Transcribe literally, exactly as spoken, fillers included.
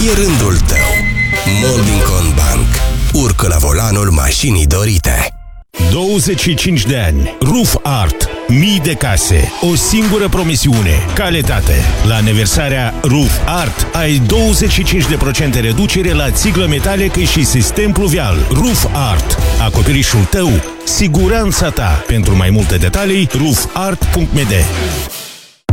e rândul tău. Moldington Bank. Urcă la volanul mașinii dorite. douăzeci și cinci de ani. Roof Art. Mii de case. O singură promisiune. Calitate. La aniversarea Roof Art ai douăzeci și cinci la sută reducere la țiglă metalică și sistem pluvial. Roof Art. Acoperișul tău. Siguranța ta. Pentru mai multe detalii, roofart punct m d.